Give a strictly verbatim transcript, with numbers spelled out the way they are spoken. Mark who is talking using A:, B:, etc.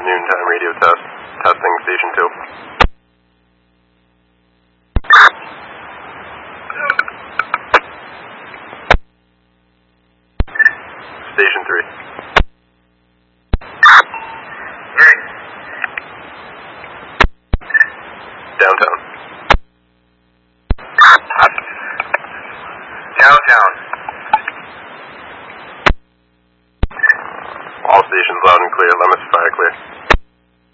A: the noontime radio test. Testing station two. Station three.
B: Three.
A: Downtown.
B: Downtown.
A: All stations loud and clear. Lemons fire clear.